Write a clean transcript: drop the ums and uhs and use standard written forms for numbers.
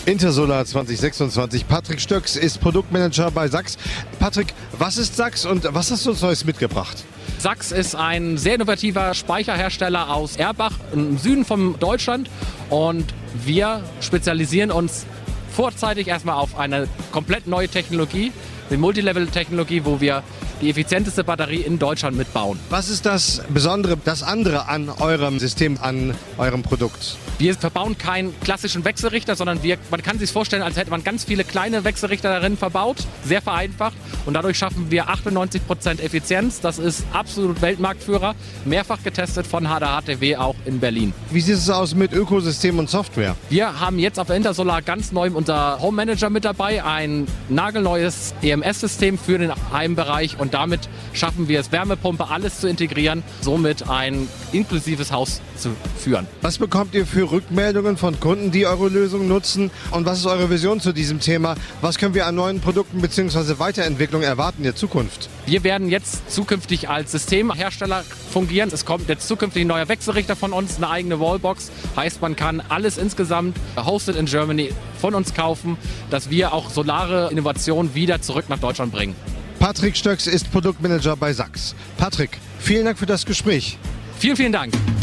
Intersolar 2026. Patrick Stöcks ist Produktmanager bei Sachs. Patrick, was ist Sachs und was hast du uns Neues mitgebracht? Sachs ist ein sehr innovativer Speicherhersteller aus Erbach im Süden von Deutschland und wir spezialisieren uns vorzeitig erstmal auf eine komplett neue Technologie, die Multilevel-Technologie, wo wir die effizienteste Batterie in Deutschland mitbauen. Was ist das Besondere, das andere an eurem System, an eurem Produkt? Wir verbauen keinen klassischen Wechselrichter, sondern man kann sich vorstellen, als hätte man ganz viele kleine Wechselrichter darin verbaut, sehr vereinfacht. Und dadurch schaffen wir 98% Effizienz. Das ist absolut Weltmarktführer, mehrfach getestet von HDHTW auch in Berlin. Wie sieht es aus mit Ökosystem und Software? Wir haben jetzt auf der Intersolar ganz neu unser Home Manager mit dabei, ein nagelneues EMS-System für den Heimbereich und damit schaffen wir es, Wärmepumpe, alles zu integrieren, somit ein inklusives Haus zu führen. Was bekommt ihr für Rückmeldungen von Kunden, die eure Lösung nutzen? Und was ist eure Vision zu diesem Thema? Was können wir an neuen Produkten bzw. Weiterentwicklung erwarten in der Zukunft? Wir werden jetzt zukünftig als Systemhersteller fungieren. Es kommt jetzt zukünftig ein neuer Wechselrichter von uns, eine eigene Wallbox. Heißt, man kann alles insgesamt hosted in Germany von uns kaufen, dass wir auch solare Innovationen wieder zurück nach Deutschland bringen. Patrick Stöcks ist Produktmanager bei Sachs. Patrick, vielen Dank für das Gespräch. Vielen, vielen Dank.